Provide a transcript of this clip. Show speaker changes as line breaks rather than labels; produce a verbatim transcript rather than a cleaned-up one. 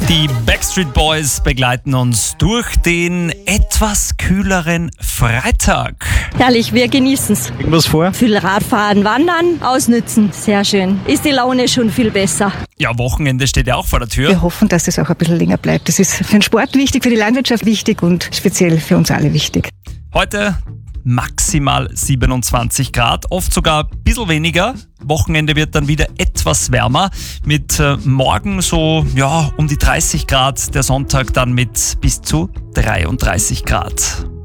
Die Backstreet Boys begleiten uns durch den etwas kühleren Freitag.
Herrlich, wir genießen es.
Irgendwas vor?
Viel Radfahren, Wandern, ausnützen. Sehr schön. Ist die Laune schon viel besser.
Ja, Wochenende steht ja auch vor der Tür.
Wir hoffen, dass es auch ein bisschen länger bleibt. Das ist für den Sport wichtig, für die Landwirtschaft wichtig und speziell für uns alle wichtig.
Heute maximal siebenundzwanzig Grad, oft sogar ein bisschen weniger. Wochenende wird dann wieder etwas wärmer, mit äh, morgen so ja um die dreißig Grad, der Sonntag dann mit bis zu dreiunddreißig Grad.